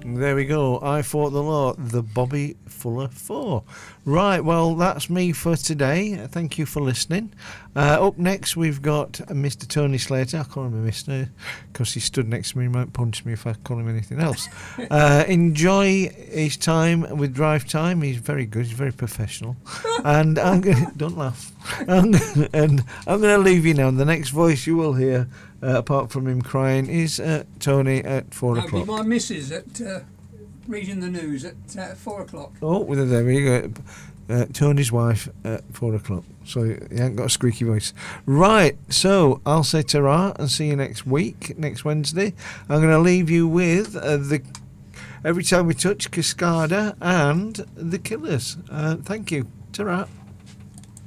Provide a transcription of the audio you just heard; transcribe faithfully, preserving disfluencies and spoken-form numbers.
There we go. I Fought the Law, the Bobby Fuller Four. Right, well, that's me for today. Thank you for listening. Uh, up next, we've got Mister Tony Slater. I call him a Mister because he stood next to me. He might punch me if I call him anything else. uh, enjoy his time with Drive Time. He's very good. He's very professional. And I'm gonna, don't laugh. I'm gonna, and I'm going to leave you now. The next voice you will hear, uh, apart from him crying, is uh, Tony at four That'll o'clock. be my missus at uh, reading the news at uh, four o'clock. Oh, well, there we go. Uh, Tony's wife at four o'clock. So he ain't got a squeaky voice. Right, so I'll say ta-ra and see you next week, next Wednesday. I'm going to leave you with uh, the Every Time We Touch, Cascada and The Killers. Uh, thank you. Ta-ra.